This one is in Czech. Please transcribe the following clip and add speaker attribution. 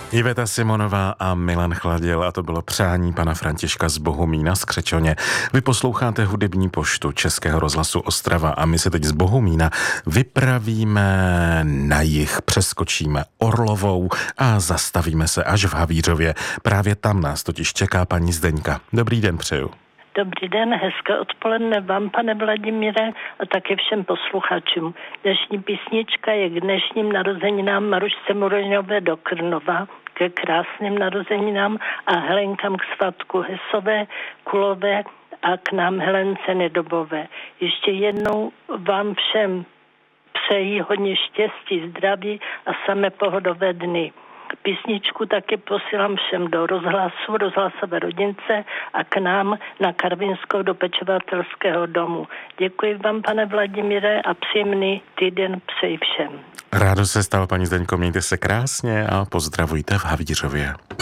Speaker 1: Iveta Simonová a Milan Chladil, a to bylo přání pana Františka z Bohumína z Křečoně. Vy posloucháte hudební poštu Českého rozhlasu Ostrava a my se teď z Bohumína vypravíme na jih, přeskočíme Orlovou a zastavíme se až v Havířově. Právě tam nás totiž čeká paní Zdeňka. Dobrý den přeju.
Speaker 2: Dobrý den, hezké odpoledne vám, pane Vladimíre, a také všem posluchačům. Dnešní písnička je k dnešním narozeninám Marušce Muroňové do Krnova, ke krásným narozeninám a Helenkám k svatku Hesové, Kulové a k nám Helence Nedobové. Ještě jednou vám všem přeji hodně štěstí, zdraví a samé pohodové dny. Písničku taky posílám všem do rozhlasové rodince a k nám na Karvinskou do pečovatelského domu. Děkuji vám, pane Vladimíre, a příjemný týden přeji všem.
Speaker 1: Rádo se stalo, paní Zdeňko, mějte se krásně a pozdravujte v Havířově.